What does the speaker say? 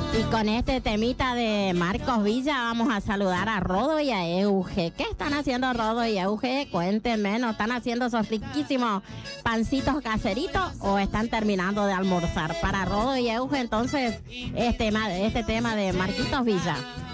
Y con este temita de Marcos Villa vamos a saludar a Rodo y a Euge. ¿Qué están haciendo Rodo y Euge? Cuéntenme, ¿no están haciendo esos riquísimos pancitos caseritos o están terminando de almorzar? Para Rodo y Euge, entonces, este tema de Marquitos Villa.